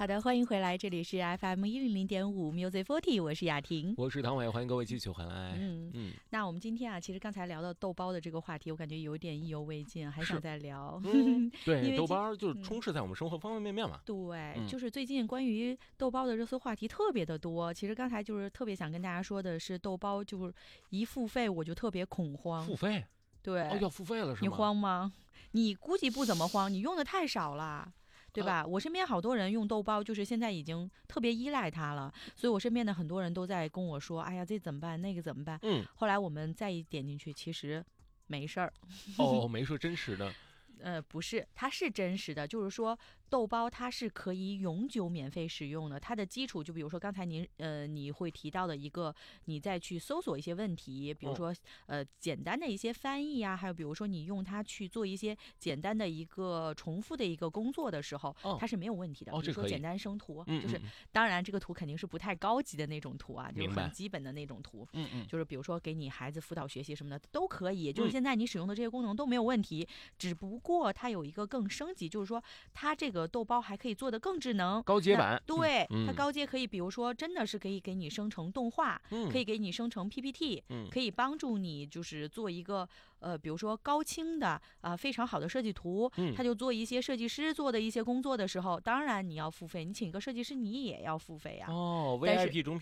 好的，欢迎回来，这里是 FM100.5 Music 40，我是雅婷， 我是唐伟，欢迎各位继续回来。 那我们今天啊，其实刚才聊到豆包的这个话题，我感觉有点意犹未尽，还想再聊。 对，豆包就是充斥在我们生活方方面面嘛。 对，就是最近关于豆包的热搜话题特别的多。其实刚才就是特别想跟大家说的是，豆包就是一付费我就特别恐慌。 付费？ 对， 哦，要付费了是吗？ 你慌吗？你估计不怎么慌，你用的太少了。对吧？我身边好多人用豆包，就是现在已经特别依赖它了，所以我身边的很多人都在跟我说：“哎呀，这怎么办？那个怎么办？”后来我们再一点进去，其实没事儿。 哦，没说真实的。 不是，它是真实的，就是说豆包它是可以永久免费使用的。它的基础就比如说刚才你会提到的一个，你再去搜索一些问题，比如说简单的一些翻译啊，还有比如说你用它去做一些简单的一个重复的一个工作的时候，它是没有问题的。比如说简单生图，就是当然这个图肯定是不太高级的那种图啊，就是很基本的那种图。就是比如说给你孩子辅导学习什么的都可以，就是现在你使用的这些功能都没有问题，只不过它有一个更升级，就是说它这个豆包还可以做得更智能， 高阶版。 对，它高阶可以，比如说真的是可以给你生成动画，可以给你生成 PPT，可以帮助你就是做一个比如说高清的非常好的设计图，它就做一些设计师做的一些工作的时候，当然你要付费，你请一个设计师你也要付费啊。 哦，VIP 中